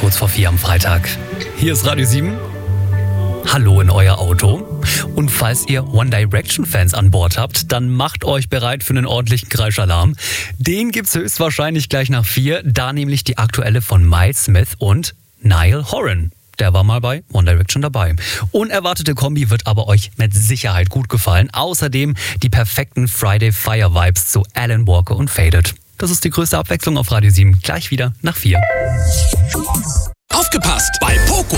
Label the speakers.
Speaker 1: kurz vor 4 am Freitag. Hier ist Radio 7. Hallo in euer Auto. Und falls ihr One Direction Fans an Bord habt, dann macht euch bereit für einen ordentlichen Kreischalarm. Den gibt's höchstwahrscheinlich gleich nach 4, da nämlich die aktuelle von Miles Smith und Niall Horan. Der war mal bei One Direction dabei. Unerwartete Kombi wird aber euch mit Sicherheit gut gefallen. Außerdem die perfekten Friday Fire Vibes zu Alan Walker und Faded. Das ist die größte Abwechslung auf Radio 7. Gleich wieder nach 4.
Speaker 2: Aufgepasst! Bei Poco